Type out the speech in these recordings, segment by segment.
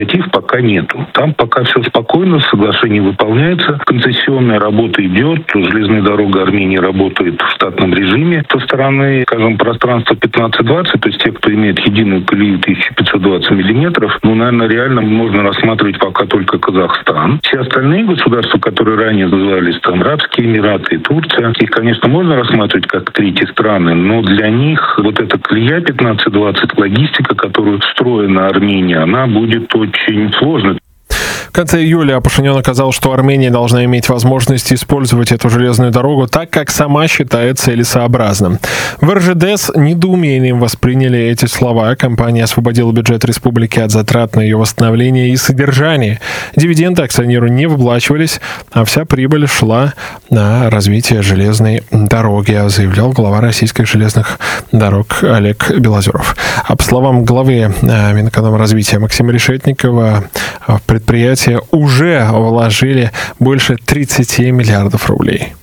Инициатив пока нету. Там пока все спокойно, соглашение выполняется, концессионная работа идет, железная дорога Армении работает в штатном режиме со стороны, скажем, пространства 15-20, то есть те, кто имеет единую колею 1520 миллиметров, наверное, реально можно рассматривать пока только Казахстан. Все остальные государства, которые ранее назывались там Арабские Эмираты и Турция, их, конечно, можно рассматривать как третьи страны, но для них вот эта колея 15-20, логистика, которую встроена Армения, она будет очень сложной. В конце июля Пашинян указал, что Армения должна иметь возможность использовать эту железную дорогу так, как сама считает целесообразным. В РЖД с недоумением восприняли эти слова. Компания освободила бюджет республики от затрат на ее восстановление и содержание. Дивиденды акционеру не выплачивались, а вся прибыль шла на развитие железной дороги, заявлял глава российских железных дорог Олег Белозеров. А по словам главы Минэкономразвития Максима Решетникова, в предприятие уже вложили больше 30 миллиардов рублей.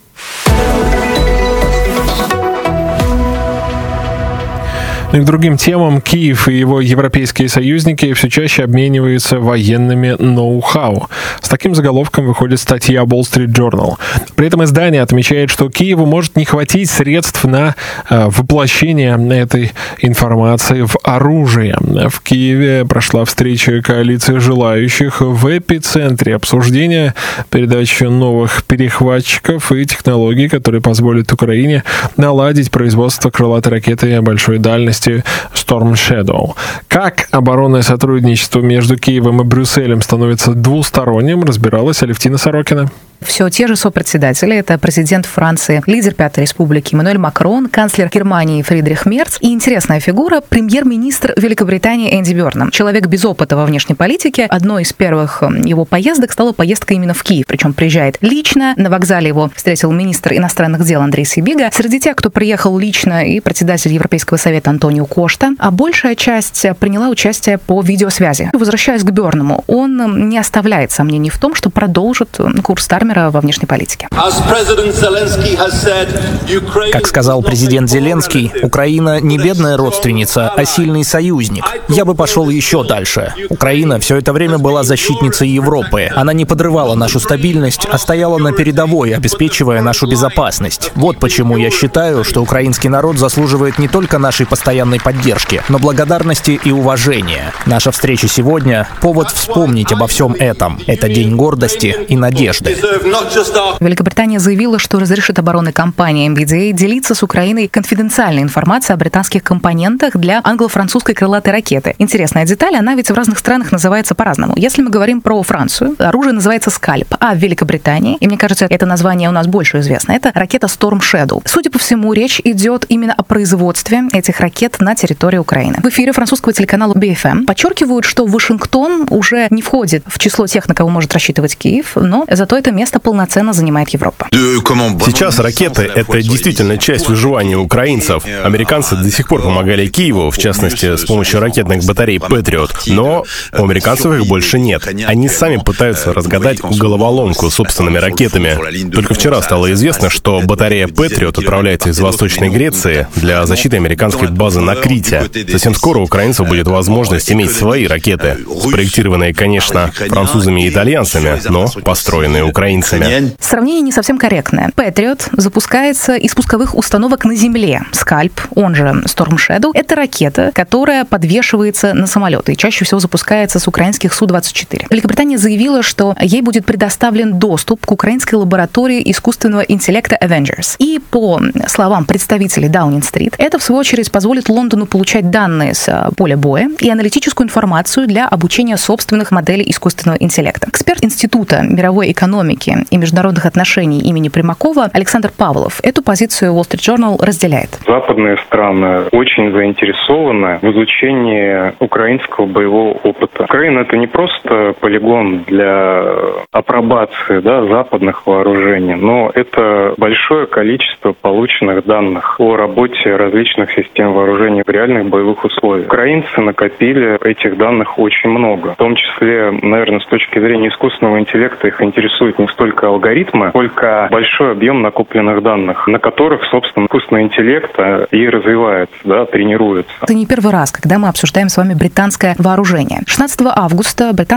И к другим темам. Киев и его европейские союзники все чаще обмениваются военными ноу-хау. С таким заголовком выходит статья Wall Street Journal. При этом издание отмечает, что Киеву может не хватить средств на воплощение этой информации в оружие. В Киеве прошла встреча коалиции желающих. В эпицентре обсуждения передачи новых перехватчиков и технологий, которые позволят Украине наладить производство крылатой ракеты большой дальности Storm Shadow. Как оборонное сотрудничество между Киевом и Брюсселем становится двусторонним, разбиралась Алевтина Сорокина. Все те же сопредседатели. Это президент Франции, лидер Пятой Республики Эммануэль Макрон, канцлер Германии Фридрих Мерц и интересная фигура — премьер-министр Великобритании Энди Бёрнам. Человек без опыта во внешней политике. Одной из первых его поездок стала поездка именно в Киев. Причем приезжает лично. На вокзале его встретил министр иностранных дел Андрей Сибига. Среди тех, кто приехал лично, и председатель Европейского совета Антонио Кошта. А большая часть приняла участие по видеосвязи. Возвращаясь к Бёрнаму, он не оставляет сомнений в том, что продолжит курс Стармера во внешней политике. Как сказал президент Зеленский, Украина не бедная родственница, а сильный союзник. Я бы пошел еще дальше. Украина все это время была защитницей Европы. Она не подрывала нашу стабильность, а стояла на передовой, обеспечивая нашу безопасность. Вот почему я считаю, что украинский народ заслуживает не только нашей постоянной поддержки, но благодарности и уважения. Наша встреча сегодня — повод вспомнить обо всем этом. Это день гордости и надежды. Великобритания заявила, что разрешит оборонной компании MBDA делиться с Украиной конфиденциальной информацией о британских компонентах для англо-французской крылатой ракеты. Интересная деталь, она ведь в разных странах называется по-разному. Если мы говорим про Францию, оружие называется «Скальп», а в Великобритании, и мне кажется, это название у нас больше известно, это ракета Storm Shadow. Судя по всему, речь идет именно о производстве этих ракет на территории Украины. В эфире французского телеканала BFM подчеркивают, что Вашингтон уже не входит в число тех, на кого может рассчитывать Киев, но зато это место полноценно занимает Европа. Сейчас ракеты — это действительно часть выживания украинцев. Американцы до сих пор помогали Киеву, в частности, с помощью ракетных батарей Patriot, но у американцев их больше нет. Они сами пытаются разгадать головоломку собственными ракетами. Только вчера стало известно, что батарея Patriot отправляется из Восточной Греции для защиты американской базы на Крите. Совсем скоро у украинцев будет возможность иметь свои ракеты, спроектированные, конечно, французами и итальянцами, но построенные украинцами. Сравнение не совсем корректное. Patriot запускается из пусковых установок на земле. Скальп, он же Storm Shadow, это ракета, которая подвешивается на самолеты и чаще всего запускается с украинских Су-24. Великобритания заявила, что ей будет предоставлен доступ к украинской лаборатории искусственного интеллекта Avengers. И по словам представителей Даунинг-стрит, это в свою очередь позволит Лондону получать данные с поля боя и аналитическую информацию для обучения собственных моделей искусственного интеллекта. Эксперт Института мировой экономики и международных отношений имени Примакова Александр Павлов эту позицию Wall Street Journal разделяет. Западные страны очень заинтересованы в изучении украинского боевого опыта. Украина — это не просто полигон для апробации западных вооружений, но это большое количество полученных данных о работе различных систем вооружений в реальных боевых условиях. Украинцы накопили этих данных очень много. В том числе, наверное, с точки зрения искусственного интеллекта их интересует не не столько алгоритмы, сколько большой объем накопленных данных, на которых, собственно, искусственный интеллект и развивается, да, тренируется. Это не первый раз, когда мы обсуждаем с вами британское вооружение. 16 августа британское